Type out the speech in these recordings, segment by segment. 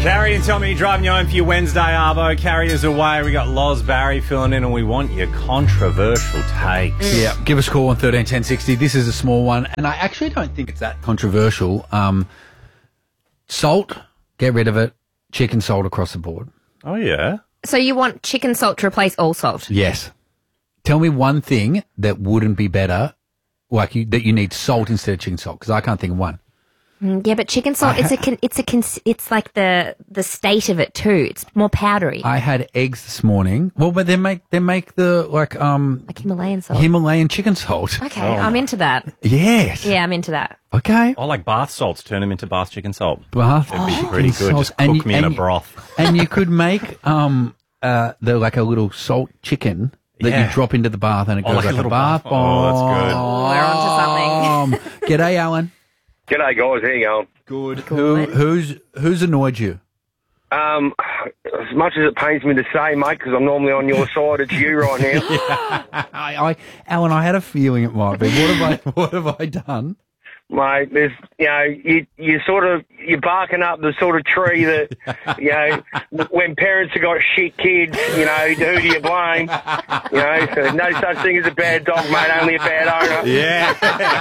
Carrie and Tommy driving you home for your Wednesday arvo. Carrie is away. We got Loz Barry filling in, and we want your controversial takes. Yeah, give us a call on 131060. This is a small one, and I actually don't think it's that controversial. Salt, get rid of it. Chicken salt across the board. Oh, yeah? So you want chicken salt to replace all salt? Yes. Tell me one thing that wouldn't be better, that you need salt instead of chicken salt, because I can't think of one. Yeah, but chicken salt, it's like the state of it too. It's more powdery. I had eggs this morning. Well, but they make the like Himalayan salt. Himalayan chicken salt. Okay, I'm into that. Yes. Yeah, I'm into that. Okay. I like bath salts. Turn them into bath chicken salt. Bath It'd be chicken pretty good. salt. Just cook me in a broth. And you could make a little salt chicken that you drop into the bath and it goes like a little bath bomb. Oh, that's good. Oh, we're onto something. G'day, Alan. G'day, guys. How you going? Good. Who's annoyed you? As much as it pains me to say, mate, because I'm normally on your side, it's you right now. Alan, I had a feeling it might be. What have I done? Mate, there's, you're barking up the sort of tree that, when parents have got shit kids, who do you blame? So no such thing as a bad dog, mate, only a bad owner. Yeah,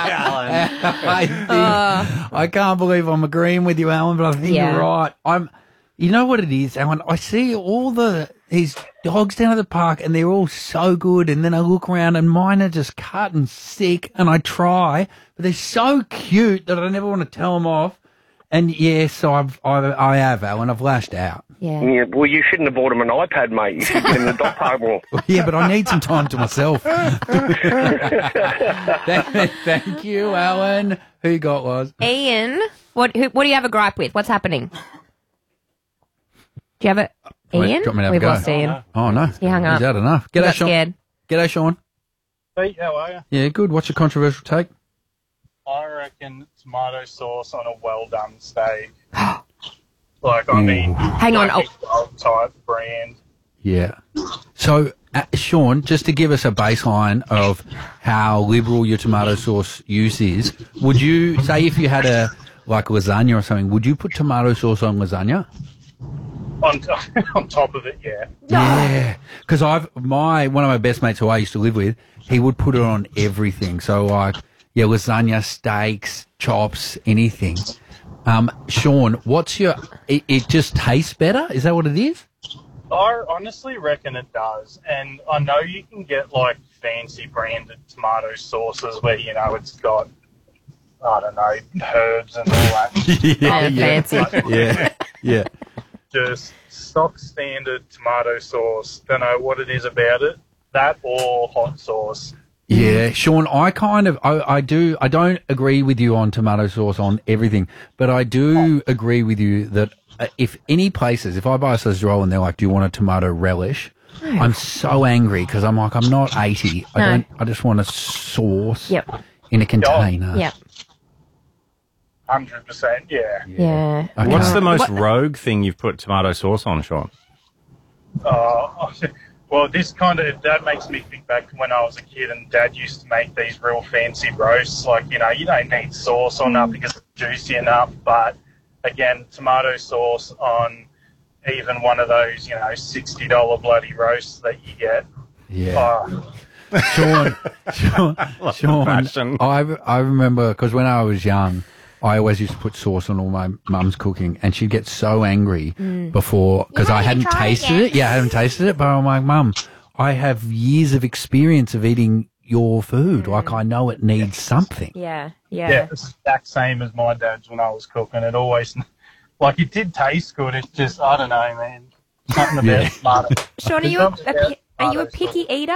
Alan. I can't believe I'm agreeing with you, Alan, but I think you're right. You know what it is, Alan? I see all these dogs down at the park and they're all so good, and then I look around and mine are just cut and sick, and I try, but they're so cute that I never want to tell them off. And so I have, Alan. I've lashed out. Yeah, well, you shouldn't have bought him an iPad, mate. You should get him the dog park more. Yeah, but I need some time to myself. Thank you, Alan. Who you got, Loz? Ian, what do you have a gripe with? What's happening? Do you have it? Ian? We've lost Ian. Oh, no. He hung up. Is that enough? He G'day, got Sean. scared. G'day, Sean. Hey, how are you? Yeah, good. What's your controversial take? I reckon tomato sauce on a well-done steak. Hang on. Type brand. Yeah. So, Sean, just to give us a baseline of how liberal your tomato sauce use is, would you say if you had lasagna or something, would you put tomato sauce on lasagna? On top of it, yeah. Yeah, because one of my best mates who I used to live with, he would put it on everything. So lasagna, steaks, chops, anything. Sean, it just tastes better? Is that what it is? I honestly reckon it does. And I know you can get fancy branded tomato sauces where, it's got, I don't know, herbs and all that. Fancy. Yeah. Just stock standard tomato sauce. Don't know what it is about it. That or hot sauce. Yeah, Sean, I don't agree with you on tomato sauce on everything, but I do agree with you that if I buy a sausage roll and they're like, do you want a tomato relish? I'm so angry because I'm like, I'm not 80. I just want a sauce in a container. Yep. 100%, yeah. Yeah. Okay. What's the most rogue thing you've put tomato sauce on, Sean? Well, that makes me think back to when I was a kid and Dad used to make these real fancy roasts. You don't need sauce or nothing because it's juicy enough. But, again, tomato sauce on even one of those, $60 bloody roasts that you get. Yeah. Sean, I remember because when I was young, I always used to put sauce on all my mum's cooking, and she'd get so angry before because I hadn't tasted it. Yeah, I hadn't tasted it, but I'm like, Mum, I have years of experience of eating your food. I know it needs something. Yeah. Yeah, it's the exact same as my dad's when I was cooking. It always, it did taste good. It's just, I don't know, man. Something about tomato. Sean, are you a picky eater?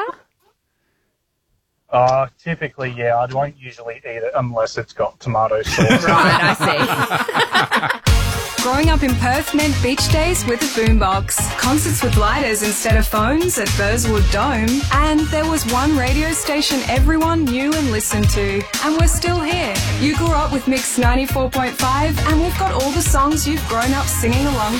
Typically, yeah. I won't usually eat it unless it's got tomato sauce. Right, I see. Growing up in Perth meant beach days with a boombox, concerts with lighters instead of phones at Burswood Dome, and there was one radio station everyone knew and listened to, and we're still here. You grew up with Mix 94.5, and we've got all the songs you've grown up singing along